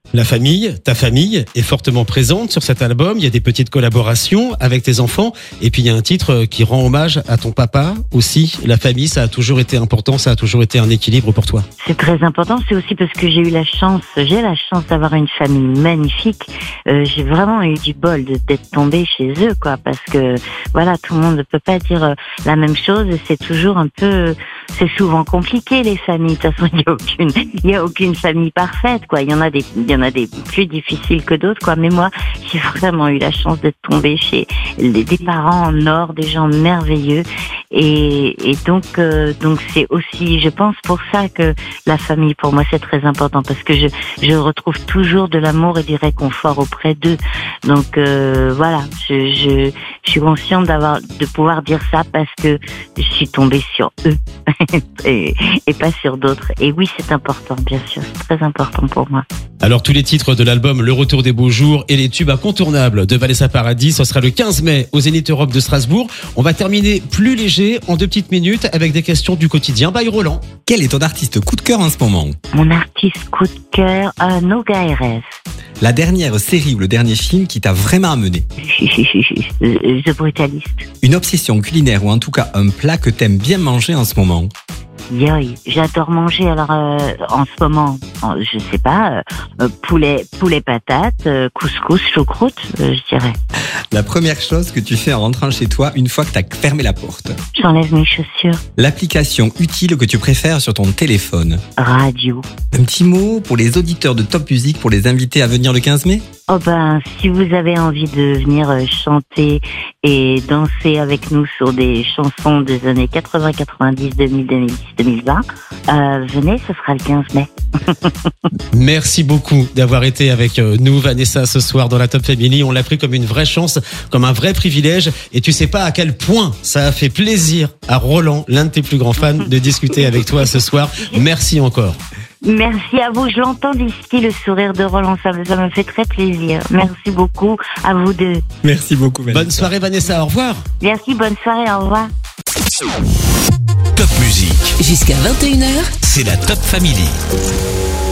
La famille, ta famille, est fortement présente sur cet album. Il y a des petites collaborations avec tes enfants. Et puis, il y a un titre qui rend hommage à ton papa aussi. La famille, ça a toujours été important, ça a toujours été un équilibre pour toi. C'est très important. C'est aussi parce que j'ai la chance d'avoir une famille magnifique. J'ai vraiment eu du bol d'être tombée chez eux, quoi. Parce que, voilà, tout le monde ne peut pas dire la même chose. C'est toujours c'est souvent compliqué, les familles. De toute façon, il y a aucune famille parfaite, quoi. Il y en a des plus difficiles que d'autres, quoi. Mais moi, j'ai vraiment eu la chance d'être tombée chez des parents en or, des gens merveilleux. Et donc c'est aussi, je pense, pour ça que la famille, pour moi, c'est très important, parce que je retrouve toujours de l'amour et du réconfort auprès d'eux. Donc voilà, je suis consciente de pouvoir dire ça parce que je suis tombée sur eux et pas sur d'autres. Et oui, c'est important, bien sûr, c'est très important pour moi. Alors, tous les titres de l'album Le Retour des Beaux Jours et les tubes incontournables de Vanessa Paradis, ce sera le 15 mai au Zénith Europe de Strasbourg. On va terminer plus léger en 2 petites minutes avec des questions du quotidien. Bye Roland. Quel est ton artiste coup de cœur en ce moment? Mon artiste coup de cœur, Noga RS. La dernière série ou le dernier film qui t'a vraiment amené? The Brutalist. Une obsession culinaire ou en tout cas un plat que t'aimes bien manger en ce moment? Yoï, j'adore manger. Alors en ce moment, je sais pas, poulet patate, couscous, choucroute, je dirais. La première chose que tu fais en rentrant chez toi une fois que t'as fermé la porte? J'enlève mes chaussures. L'application utile que tu préfères sur ton téléphone? Radio. Un petit mot pour les auditeurs de Top Music pour les inviter à venir le 15 mai? Oh ben, si vous avez envie de venir chanter et danser avec nous sur des chansons des années 80, 90, 2000, 2010, 2020, venez, ce sera le 15 mai. Merci beaucoup d'avoir été avec nous, Vanessa, ce soir dans la Top Family. On l'a pris comme une vraie chance, comme un vrai privilège. Et tu sais pas à quel point ça a fait plaisir à Roland, l'un de tes plus grands fans, de discuter avec toi ce soir. Merci encore. Merci à vous. Je l'entends d'ici, le sourire de Roland. Ça me fait très plaisir. Merci beaucoup à vous deux. Merci beaucoup, Vanessa. Bonne soirée, Vanessa. Au revoir. Merci, bonne soirée. Au revoir. Top Music. Jusqu'à 21h. C'est la Top Family.